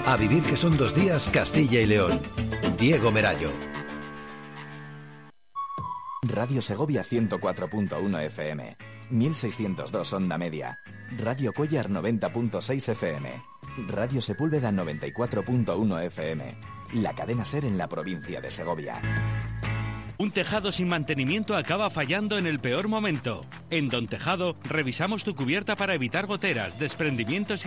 A vivir que son 2 días Castilla y León. Diego Merayo. Radio Segovia 104.1 FM, 1602 onda media. Radio Cuéllar 90.6 FM. Radio Sepúlveda 94.1 FM. La cadena SER en la provincia de Segovia. Un tejado sin mantenimiento acaba fallando en el peor momento. En Don Tejado revisamos tu cubierta para evitar goteras, desprendimientos y